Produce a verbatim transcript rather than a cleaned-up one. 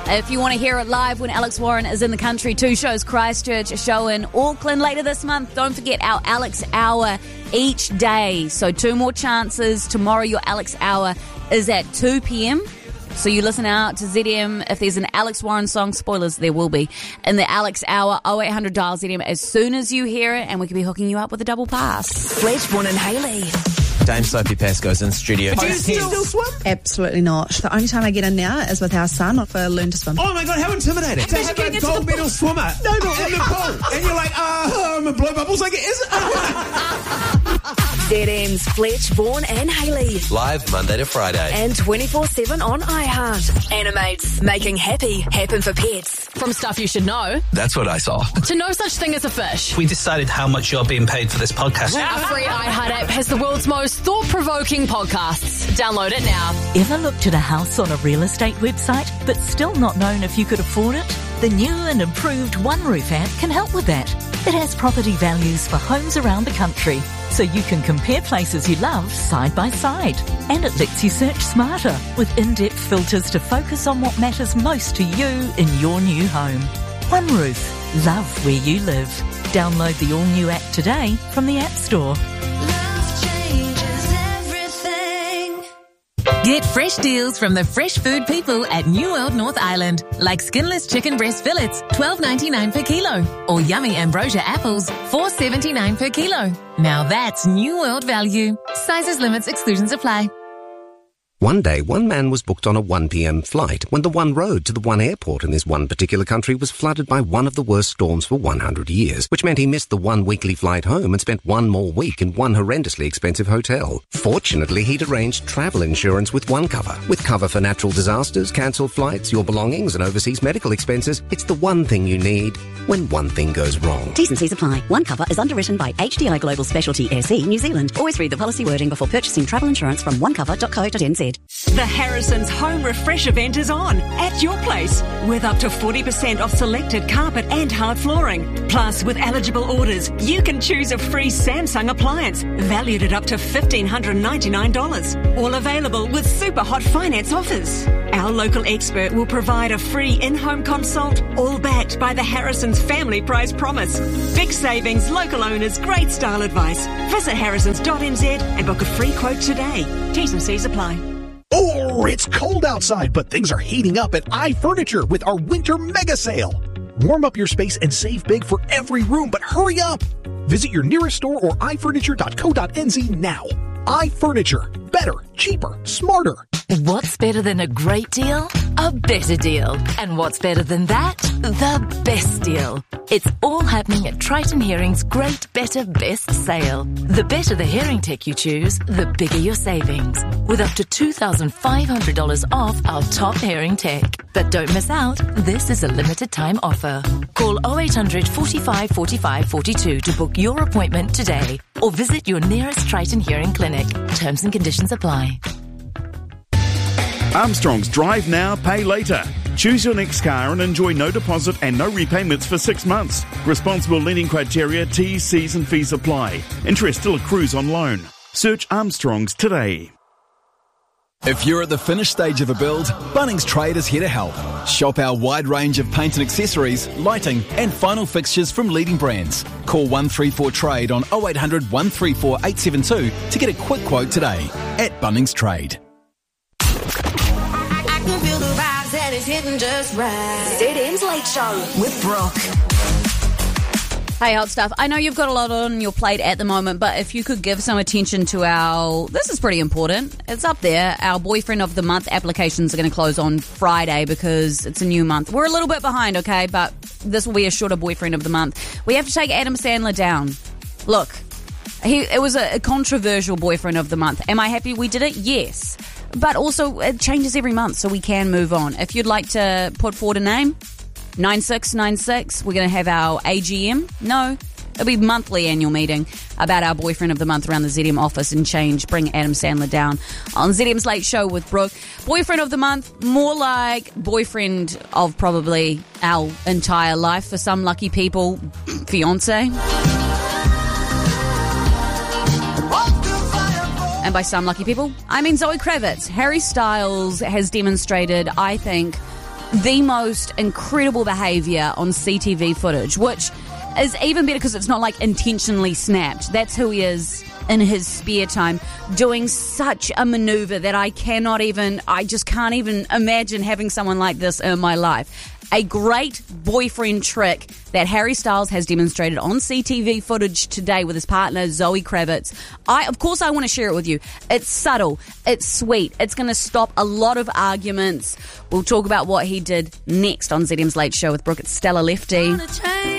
If you want to hear it live when Alex Warren is in the country, two shows, Christchurch, a show in Auckland later this month. Don't forget our Alex Hour each day. So two more chances. Tomorrow your Alex Hour is at two p.m. So you listen out to Z M. If there's an Alex Warren song, spoilers, there will be, in the Alex Hour, oh eight hundred dial Z M as soon as you hear it, and we could be hooking you up with a double pass. Fletchborn and Hayley. Dame Sophie Pascoe's in studio. Do you still, still swim? Absolutely not. The only time I get in now is with our son for Learn to Swim. Oh my God, how intimidating. To have a gold medal swimmer no, no, in the pool. And you're like, oh, I'm in blue bubbles. Like, is it? Z M's Fletchborn and Hayley. Live Monday to Friday. And twenty-four seven on iHeart. Animates. Making happy happen for pets. From stuff you should know. That's what I saw. To no such thing as a fish. We decided how much you're being paid for this podcast. Our free iHeart app has the world's most thought-provoking podcasts. Download it now. Ever looked at a house on a real estate website but still not known if you could afford it? The new and improved One Roof app can help with that. It has property values for homes around the country, so you can compare places you love side by side. And it lets you search smarter with in-depth filters to focus on what matters most to you in your new home. One Roof. Love where you live. Download the all-new app today from the App Store. Get fresh deals from the fresh food people at New World North Island, like skinless chicken breast fillets, twelve ninety-nine per kilo, or yummy ambrosia apples, four seventy-nine per kilo. Now that's New World value. Sizes, limits, exclusions apply. One day, one man was booked on a one p.m. flight when the one road to the one airport in this one particular country was flooded by one of the worst storms for one hundred years, which meant he missed the one weekly flight home and spent one more week in one horrendously expensive hotel. Fortunately, he'd arranged travel insurance with OneCover. With cover for natural disasters, cancelled flights, your belongings and overseas medical expenses, it's the one thing you need when one thing goes wrong. T's and C's apply. OneCover is underwritten by H D I Global Specialty S E New Zealand. Always read the policy wording before purchasing travel insurance from one cover dot co dot n z. The Harrison's Home Refresh event is on at your place with up to forty percent off selected carpet and hard flooring. Plus, with eligible orders, you can choose a free Samsung appliance valued at up to one thousand five hundred ninety-nine dollars. All available with super hot finance offers. Our local expert will provide a free in-home consult, all backed by the Harrison's Family Price Promise. Big savings, local owners, great style advice. Visit harrisons dot n z and book a free quote today. T's and C's apply. Oh, it's cold outside, but things are heating up at iFurniture with our winter mega sale. Warm up your space and save big for every room, but hurry up. Visit your nearest store or i furniture dot co dot n z now. iFurniture. Better, cheaper, smarter. What's better than a great deal? A better deal. And what's better than that? The best deal. It's all happening at Triton Hearing's Great Better Best Sale. The better the hearing tech you choose, the bigger your savings. With up to two thousand five hundred dollars off our top hearing tech. But don't miss out, this is a limited time offer. Call oh eight hundred, forty-five, forty-five, forty-two to book your appointment today. Or visit your nearest Triton Hearing clinic. Terms and conditions apply. Armstrong's Drive Now, Pay Later. Choose your next car and enjoy no deposit and no repayments for six months. Responsible lending criteria, T's, C's and fees apply. Interest still accrues on loan. Search Armstrong's today. If you're at the finished stage of a build, Bunnings Trade is here to help. Shop our wide range of paint and accessories, lighting and final fixtures from leading brands. Call one three four trade on oh eight hundred, one three four, eight seven two to get a quick quote today at Bunnings Trade. I can feel the vibes and it's hitting just right. Z M's Late Show with Brooke. Hey, hot stuff. I know you've got a lot on your plate at the moment, but if you could give some attention to our... This is pretty important. It's up there. Our Boyfriend of the Month applications are going to close on Friday because it's a new month. We're a little bit behind, okay, but this will be a shorter Boyfriend of the Month. We have to take Adam Sandler down. Look, he it was a, a controversial Boyfriend of the Month. Am I happy we did it? Yes. But also, it changes every month, so we can move on. If you'd like to put forward a name... nine six nine six, we're going to have our A G M. No, it'll be monthly annual meeting about our Boyfriend of the Month around the Z M office and change, bring Adam Sandler down on Z M's Late Show with Brooke. Boyfriend of the Month, more like boyfriend of probably our entire life for some lucky people, fiance. And by some lucky people, I mean Zoe Kravitz. Harry Styles has demonstrated, I think, the most incredible behaviour on C T V footage, which is even better because it's not like intentionally snapped. That's who he is in his spare time, doing such a manoeuvre that I cannot even, I just can't even imagine having someone like this in my life. A great boyfriend trick that Harry Styles has demonstrated on C T V footage today with his partner Zoe Kravitz. I, of course, I want to share it with you. It's subtle. It's sweet. It's going to stop a lot of arguments. We'll talk about what he did next on Z M's Late Show with Brooke. It's Stella Lefty.